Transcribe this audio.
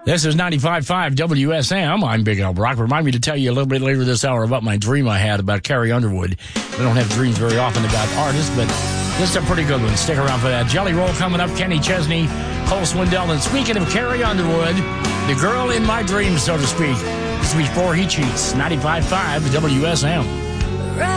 This is 95.5 WSM. I'm Big Al Brock. Remind me to tell you a little bit later this hour about my dream I had about Carrie Underwood. I don't have dreams very often about artists, but this is a pretty good one. Stick around for that. Jelly Roll coming up, Kenny Chesney, Cole Swindell. And speaking of Carrie Underwood, the girl in my dreams, so to speak, this is Before He Cheats, 95.5 WSM.